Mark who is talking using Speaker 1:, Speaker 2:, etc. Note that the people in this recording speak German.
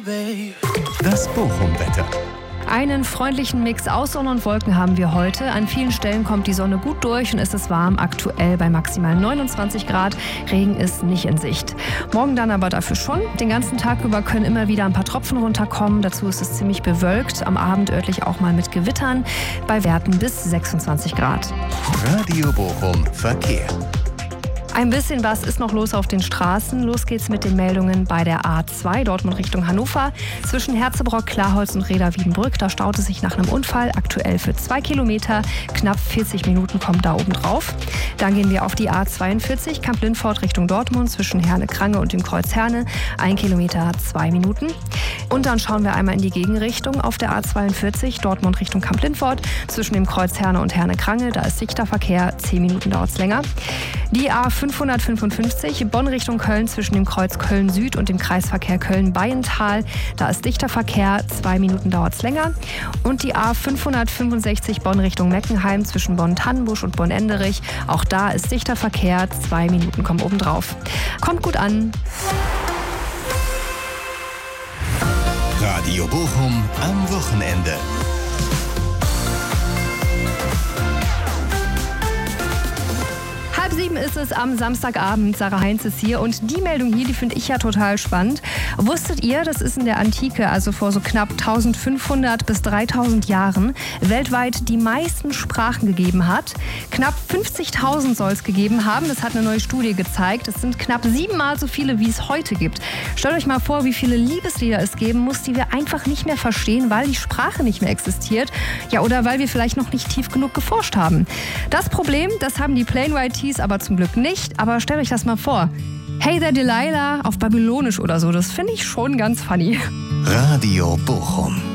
Speaker 1: Das Bochum-Wetter.
Speaker 2: Einen freundlichen Mix aus Sonne und Wolken haben wir heute. An vielen Stellen kommt die Sonne gut durch und es ist warm, aktuell bei maximal 29 Grad. Regen ist nicht in Sicht. Morgen dann aber dafür schon. Den ganzen Tag über können immer wieder ein paar Tropfen runterkommen. Dazu ist es ziemlich bewölkt. Am Abend örtlich auch mal mit Gewittern. Bei Werten bis 26 Grad.
Speaker 1: Radio Bochum Verkehr.
Speaker 2: Ein bisschen was ist noch los auf den Straßen. Los geht's mit den Meldungen bei der A2 Dortmund Richtung Hannover. Zwischen Herzebrock, Klarholz und Reda-Wiedenbrück. Da staut es sich nach einem Unfall. Aktuell für 2 Kilometer. Knapp 40 Minuten kommt da oben drauf. Dann gehen wir auf die A42 Kamp-Lintfort Richtung Dortmund. Zwischen Herne-Krange und dem Kreuz Herne. 1 Kilometer, 2 Minuten. Und dann schauen wir einmal in die Gegenrichtung auf der A42 Dortmund Richtung Kamp-Lintfort. Zwischen dem Kreuz Herne und Herne-Krange. Da ist dichter Verkehr. 10 Minuten dauert es länger. Die A555 Bonn Richtung Köln zwischen dem Kreuz Köln Süd und dem Kreisverkehr Köln-Baiental. Da ist dichter Verkehr, 2 Minuten dauert es länger. Und die A565 Bonn Richtung Meckenheim zwischen Bonn-Tannenbusch und Bonn-Enderich. Auch da ist dichter Verkehr, 2 Minuten kommen obendrauf. Kommt gut an.
Speaker 1: Radio Bochum am Wochenende.
Speaker 2: 6:30 ist es am Samstagabend. Sarah Heinz ist hier und die Meldung hier, die finde ich ja total spannend. Wusstet ihr, dass es in der Antike, also vor so knapp 1500 bis 3000 Jahren, weltweit die meisten Sprachen gegeben hat? Knapp 50.000 soll es gegeben haben. Das hat eine neue Studie gezeigt. Es sind knapp 7-mal so viele, wie es heute gibt. Stellt euch mal vor, wie viele Liebeslieder es geben muss, die wir einfach nicht mehr verstehen, weil die Sprache nicht mehr existiert. Ja, oder weil wir vielleicht noch nicht tief genug geforscht haben. Das Problem, das haben die Plain White T's aber zum Glück nicht. Aber stellt euch das mal vor. Hey there Delilah auf Babylonisch oder so. Das finde ich schon ganz funny.
Speaker 1: Radio Bochum.